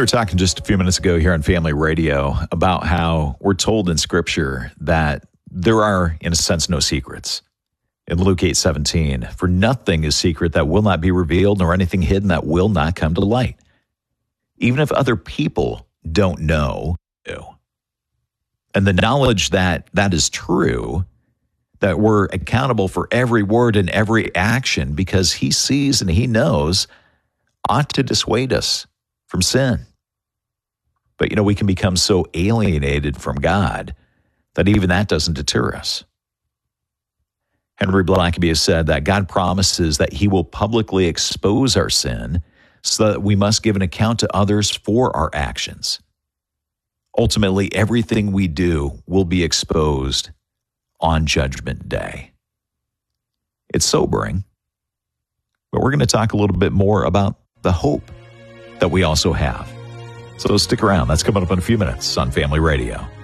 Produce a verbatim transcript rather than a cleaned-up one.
were talking just a few minutes ago here on Family Radio about how we're told in Scripture that there are, in a sense, no secrets. In Luke eight seventeen, for nothing is secret that will not be revealed, nor anything hidden that will not come to light. Even if other people don't know, and the knowledge that that is true, that we're accountable for every word and every action because he sees and he knows, ought to dissuade us from sin. But, you know, we can become so alienated from God that even that doesn't deter us. Henry Blackaby has said that God promises that he will publicly expose our sin so that we must give an account to others for our actions. Ultimately, everything we do will be exposed on Judgment Day. It's sobering, but we're going to talk a little bit more about the hope that we also have. So stick around. That's coming up in a few minutes on Family Radio.